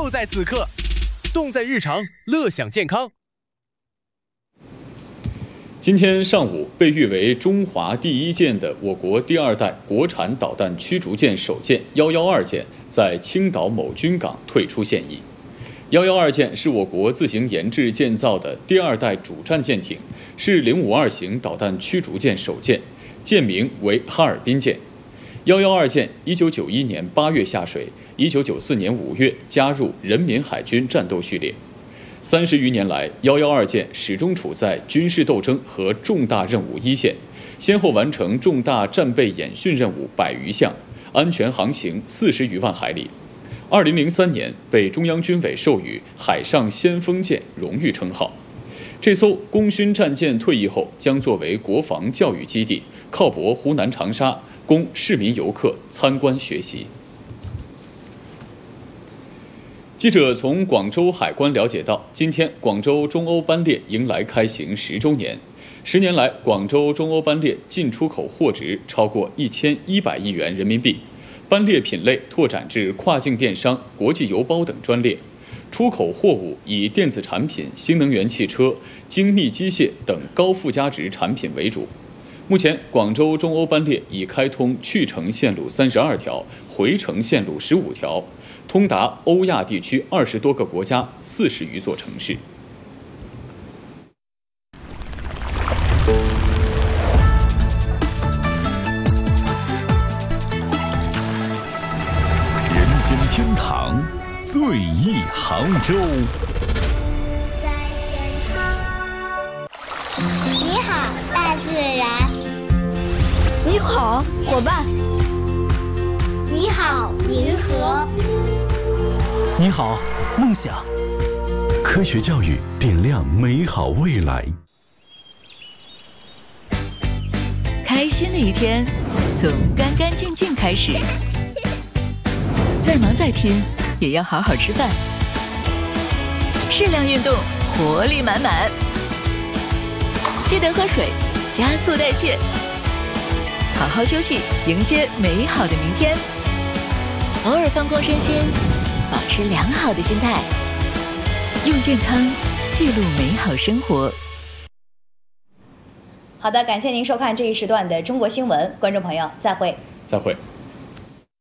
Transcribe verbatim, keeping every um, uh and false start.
就在此刻，动在日常，乐享健康。 今天上午，被誉为中华第一舰的我国第二代国产导弹驱逐舰首舰幺幺二舰在青岛某军港退出现役。幺幺二舰是我国自行研制建造的第二代主战舰艇，是零五二型导弹驱逐舰首舰，舰名为哈尔滨舰。幺幺二舰一九九一年八月下水，一九九四年五月加入人民海军战斗序列。三十余年来，幺幺二舰始终处在军事斗争和重大任务一线，先后完成重大战备演训任务百余项，安全航行四十余万海里。二零零三年被中央军委授予“海上先锋舰”荣誉称号。这艘功勋战舰退役后，将作为国防教育基地，靠泊湖南长沙，供市民游客参观学习。记者从广州海关了解到，今天广州中欧班列迎来开行十周年。十年来，广州中欧班列进出口货值超过一千一百亿元人民币，班列品类拓展至跨境电商、国际邮包等专列，出口货物以电子产品、新能源汽车、精密机械等高附加值产品为主。目前，广州中欧班列已开通去程线路三十二条，回程线路十五条，通达欧亚地区二十多个国家、四十余座城市。 人间天堂，最忆杭州。 你好，大自然。 你好，伙伴。 你好，银河。 你好，梦想。 科学教育点亮美好未来。 开心的一天，从干干净净开始。再忙再拼，也要好好吃饭。适量运动，活力满满。记得喝水，加速代谢。好好休息，迎接美好的明天。偶尔放空身心，保持良好的心态，用健康记录美好生活。 好的，感谢您收看这一时段的中国新闻，观众朋友，再会。 再会。